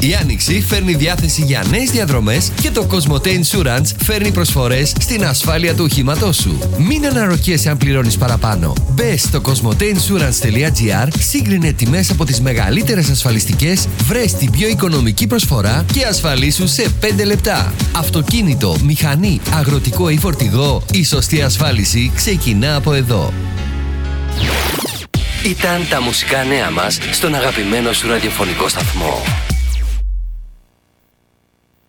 Η Άνοιξη φέρνει διάθεση για νέες διαδρομές και το Cosmote Insurance φέρνει προσφορές στην ασφάλεια του οχήματός σου. Μην αναρωτιέσαι αν πληρώνεις παραπάνω. Μπες στο cosmoteinsurance.gr, σύγκρινε τιμές από τις μεγαλύτερες ασφαλιστικές, βρες την πιο οικονομική προσφορά και ασφαλίσου σε 5 λεπτά. Αυτοκίνητο, μηχανή, αγροτικό ή φορτηγό, η σωστή ασφάλιση ξεκινά από εδώ. Ήταν τα μουσικά νέα μας στον αγαπημένο σου ραδιοφωνικό σταθμό.